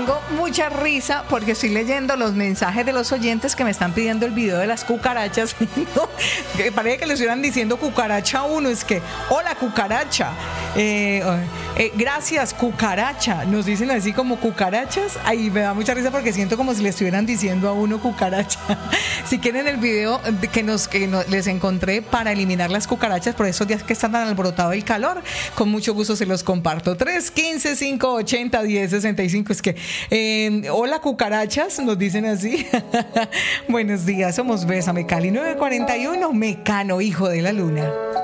tengo mucha risa porque estoy leyendo los mensajes de los oyentes que me están pidiendo el video de las cucarachas. ¿No? Que parece que le estuvieran diciendo cucaracha a uno. Es que, hola cucaracha. Gracias cucaracha. Nos dicen así como cucarachas. Ahí me da mucha risa porque siento como si le estuvieran diciendo a uno cucaracha. Si quieren el video que les encontré para eliminar las cucarachas por esos días que están tan alborotado el calor, con mucho gusto se los comparto. 315-580-1065. Es que, hola cucarachas, nos dicen así. Buenos días, somos Bésame Cali 941, Mecano, hijo de la luna.